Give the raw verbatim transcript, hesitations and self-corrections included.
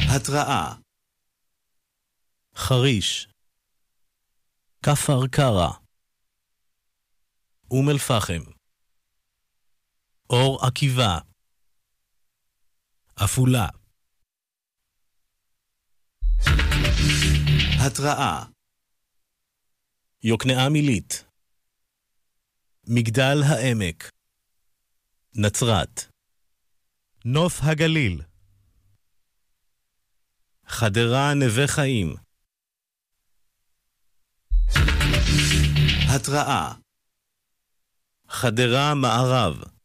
התראה. חריש, כפר קרע, אום אל-פחם, אור עקיבא, עפולה. התראה. יוקנעם עילית, מגדל העמק, נצרת, נוף הגליל, חדרה נווה חיים. התראה. חדרה מערב,